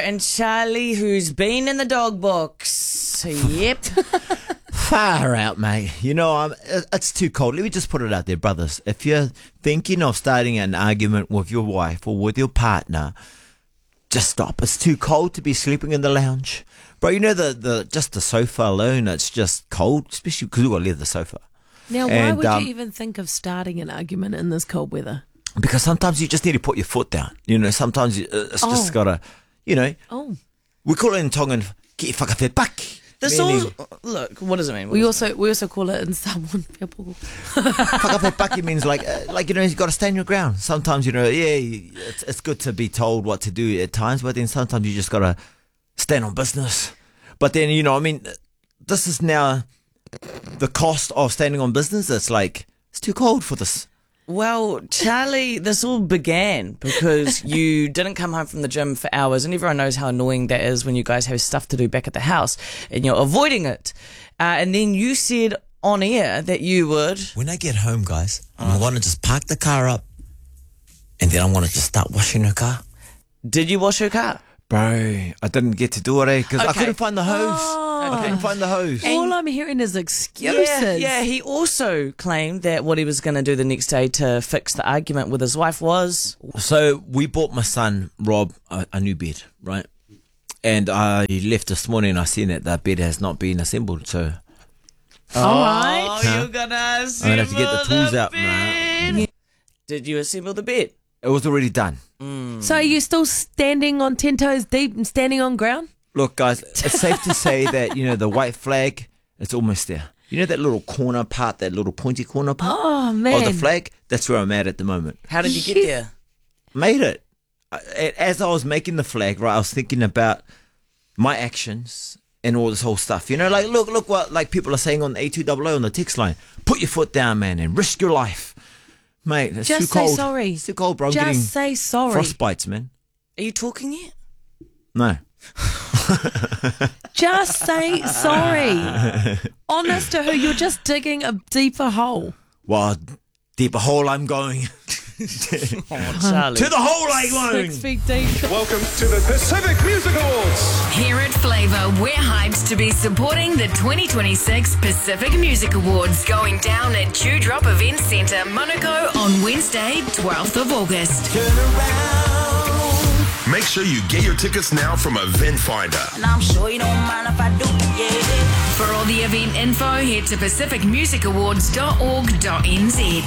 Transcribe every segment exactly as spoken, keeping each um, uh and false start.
And Charlie, who's been in the dog box. Yep. Far out, mate. You know, I'm, it's too cold. Let me just put it out there, brothers. If you're thinking of starting an argument with your wife or with your partner, just stop. It's too cold to be sleeping in the lounge. Bro, you know, the, the just the sofa alone, it's just cold, especially because we've got a leather sofa. Now, why And, would um, you even think of starting an argument in this cold weather? Because sometimes you just need to put your foot down. You know, sometimes you, it's just Oh. got to, you know, Oh. we call it in Tongan, get your whakawhi back. This Meaning- all, look, what does it mean? What We does it also we also call it in Samoan people. Whakawhi back means like, uh, like you know, you've got to stand your ground. Sometimes, you know, yeah, you- it's, it's good to be told what to do at times, but then sometimes you just got to stand on business. But then, you know, I mean, this is now the cost of standing on business. It's like, it's too cold for this. Well, Charlie, this all began because you didn't come home from the gym for hours, and everyone knows how annoying that is when you guys have stuff to do back at the house and you're avoiding it. Uh, and then you said on air that you would. When I get home, guys, I'm going to just park the car up and then I'm going to just start washing her car. Did you wash her car? Bro, I didn't get to do it, eh? Because I Okay. couldn't find the hose. I couldn't find the hose. All I'm hearing is excuses. Yeah, yeah, he also claimed that what he was going to do the next day to fix the argument with his wife was. So we bought my son, Rob, a, a new bed, right? And I left this morning, I seen that that bed has not been assembled, so All right. Oh, Huh? you're going to I'm assemble going to have to get the tools out, bed. man. Did you assemble the bed? It was already done. So are you still standing on ten toes deep and standing on ground? Look, guys, it's safe to say that, you know, the white flag, it's almost there. You know that little corner part, that little pointy corner part Oh, man. of the flag? That's where I'm at at the moment. How did you get there? Made it. I- As I was making the flag, right, I was thinking about my actions and all this whole stuff. You know, like, look, look what like people are saying on A two O O on the text line. Put your foot down, man, and risk your life. Mate, it's Just too say cold. sorry. It's too cold, bro. I'm Just getting say sorry. frostbites, man. Are you talking yet? No. Just say sorry. Honest to who, you're just digging a deeper hole. Well, deeper hole I'm going. Oh, Charlie. To the hole I'm going. Six feet deep. Welcome to the Pacific Music Awards. Here at Flavour, we're hyped to be supporting the twenty twenty-six Pacific Music Awards going down at Dewdrop Event Centre, Monaco on Wednesday, twelfth of August. Make sure you get your tickets now from Event Finder. And I'm sure you don't mind if I do, yeah. For all the event info, head to pacific music awards dot org dot n z.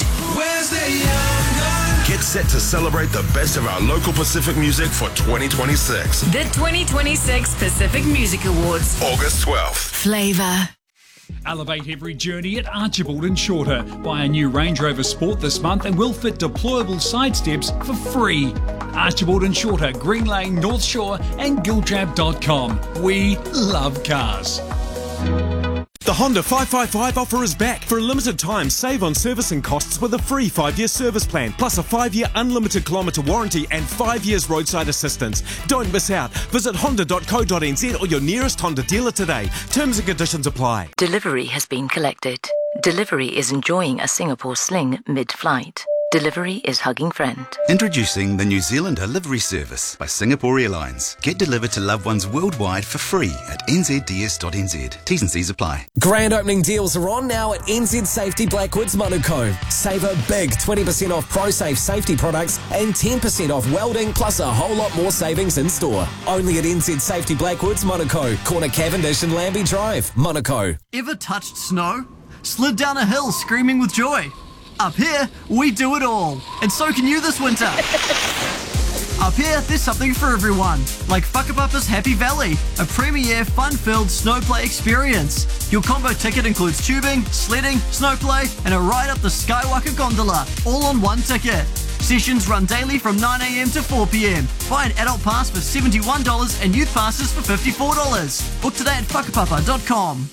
Get set to celebrate the best of our local Pacific music for twenty twenty-six. The twenty twenty-six Pacific Music Awards. August twelfth. Flavour. Elevate every journey at Archibald and Shorter. Buy a new Range Rover Sport this month and we'll fit deployable side steps for free. Archibald and Shorter, Green Lane, North Shore and giltrap dot com. We love cars. The Honda five five five offer is back. For a limited time, save on servicing costs with a free five-year service plan, plus a five-year unlimited kilometre warranty and five years roadside assistance. Don't miss out. Visit honda dot co dot n z or your nearest Honda dealer today. Terms and conditions apply. Delivery has been collected. Delivery is enjoying a Singapore sling mid-flight. Delivery is hugging friend. Introducing the New Zealander Livery Service by Singapore Airlines. Get delivered to loved ones worldwide for free at n z d s dot n z. T's and C's apply. Grand opening deals are on now at N Z Safety Blackwoods Monaco. Save a big twenty percent off ProSafe safety products and ten percent off welding, plus a whole lot more savings in store. Only at N Z Safety Blackwoods Monaco, corner Cavendish and Lambie Drive, Monaco. Ever touched snow? Slid down a hill screaming with joy? Up here, we do it all. And so can you this winter. Up here, there's something for everyone. Like Whakapapa's Happy Valley, a premier, fun-filled snowplay experience. Your combo ticket includes tubing, sledding, snowplay, and a ride up the Skywalker gondola, all on one ticket. Sessions run daily from nine a m to four p m. Buy an adult pass for seventy-one dollars and youth passes for fifty-four dollars. Book today at whakapapa dot com.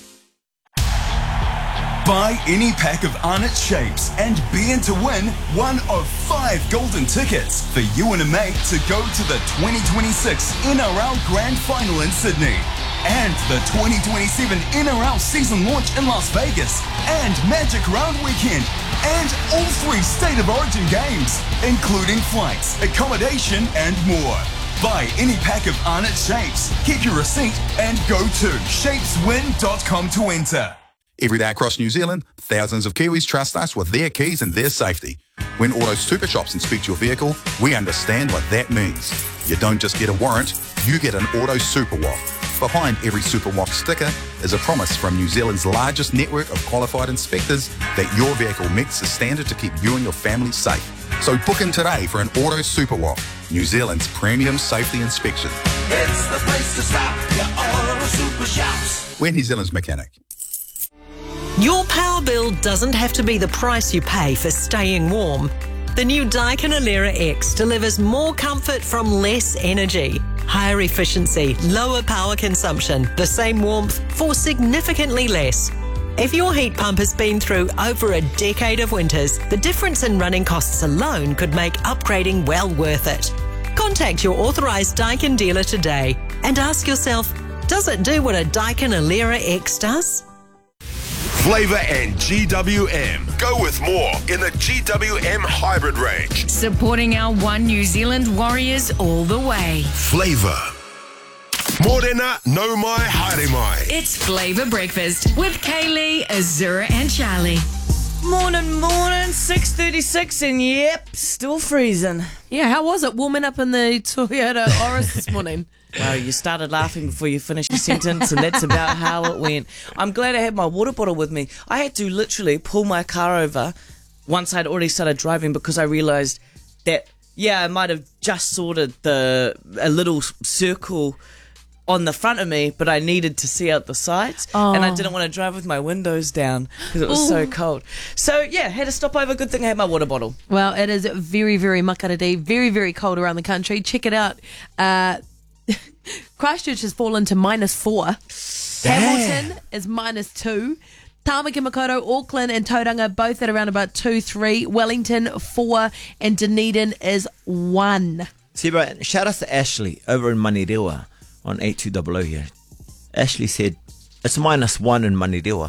Buy any pack of Arnott shapes and be in to win one of five golden tickets for you and a mate to go to the twenty twenty-six N R L Grand Final in Sydney and the twenty twenty-seven N R L season launch in Las Vegas and Magic Round Weekend and all three State of Origin games, including flights, accommodation and more. Buy any pack of Arnott Shapes. Keep your receipt and go to shapes win dot com to enter. Every day across New Zealand, thousands of Kiwis trust us with their keys and their safety. When Auto Super Shops inspect your vehicle, we understand what that means. You don't just get a warrant, you get an Auto Super W A F. Behind every Super W A F sticker is a promise from New Zealand's largest network of qualified inspectors that your vehicle meets the standard to keep you and your family safe. So book in today for an Auto Super W A F, New Zealand's premium safety inspection. It's the place to stop, your Auto Super Shops. We're New Zealand's mechanic. Your power bill doesn't have to be the price you pay for staying warm. The new Daikin Alera X delivers more comfort from less energy, higher efficiency, lower power consumption, the same warmth for significantly less. If your heat pump has been through over a decade of winters, the difference in running costs alone could make upgrading well worth it. Contact your authorised Daikin dealer today and ask yourself, does it do what a Daikin Alera X does? Flavour and G W M. Go with more in the G W M hybrid range. Supporting our One New Zealand Warriors all the way. Flavour. Morena no mai haere mai. It's Flavour Breakfast with Kaylee, Azura and Charlie. Morning, morning, six thirty-six, and yep, still freezing. Yeah, how was it warming up in the Toyota Auris this morning? Well, you started laughing before you finished your sentence, and that's about how it went. I'm glad I had my water bottle with me. I had to literally pull my car over once I'd already started driving because I realised that, yeah, I might have just sorted the a little circle on the front of me, but I needed to see out the sights, oh. and I didn't want to drive with my windows down because it was Ooh. so cold. So, yeah, had to stop over. Good thing I had my water bottle. Well, it is very, very makariri, very, very cold around the country. Check it out. Uh, Christchurch has fallen to minus four. Damn. Hamilton is minus two. Tāmaki Makaurau, Auckland and Tauranga both at around about two, three. Wellington, four. And Dunedin is one. See, bro, shout out to Ashley over in Manirewa on eight two double oh here. Ashley said, it's minus one in Manirewa.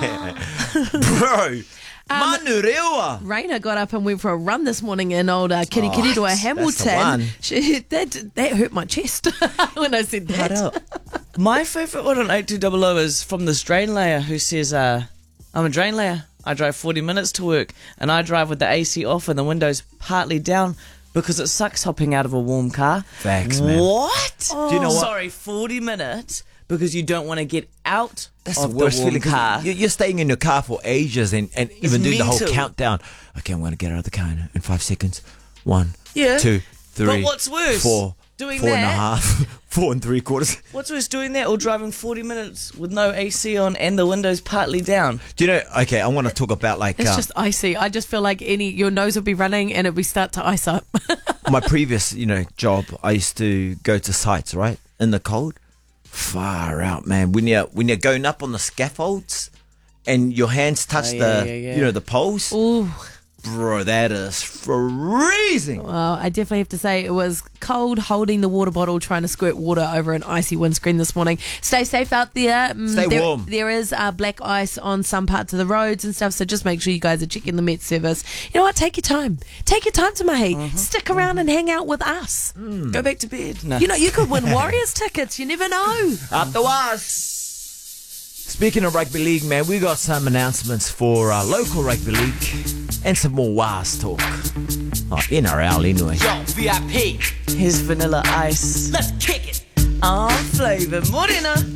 Oh. Bro. Um, Manurewa. Raina got up and went for a run this morning in old uh, Kiri Kiri to a Hamilton. She, that, that hurt my chest when I said that. My favourite one on eight two double oh is from this drain layer who says, uh, I'm a drain layer. I drive forty minutes to work and I drive with the A C off and the windows partly down because it sucks hopping out of a warm car. Facts, man. What? Oh. Do you know what? Sorry, forty minutes because you don't want to get out That's of the worst the warm feeling. car. You're staying in your car for ages and, and even doing mental. the whole countdown. Okay, I'm going to get out of the car in, in five seconds. One, Yeah. two, three, But what's worse? four, Doing four and a that? half, four and three quarters. What's worse, doing that or driving forty minutes with no A C on and the windows partly down? Do you know, okay, I want to talk about like... It's uh, just icy. I just feel like any your nose would be running and it would start to ice up. my previous, you know, job, I used to go to sites, right, in the cold. Far out, man. When you're when you're going up on the scaffolds and your hands touch Oh, yeah, the yeah, yeah. you know the poles, Ooh. bro, that is freezing. Well, I definitely have to say it was cold holding the water bottle, trying to squirt water over an icy windscreen this morning. Stay safe out there. Mm, Stay there, warm. There is uh, black ice on some parts of the roads and stuff, so just make sure you guys are checking the Met service. You know what? Take your time. Take your time, Tamahi. Mm-hmm. Stick around and hang out with us. Mm. Go back to bed. No. You know, you could win Warriors tickets. You never know. Up the was. Speaking of rugby league, man, we got some announcements for our local rugby league and some more W A S talk. Oh, N R L anyway. Yo, V I P. Here's Vanilla Ice. Let's kick it. On Flavour Morena.